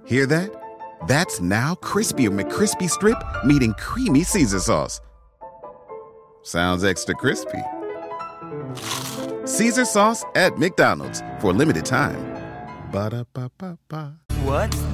Hear that? That's now crispy McCrispy Strip meeting creamy Caesar sauce. Sounds extra crispy. Caesar sauce at McDonald's for a limited time. Ba-da-ba-ba-ba. What?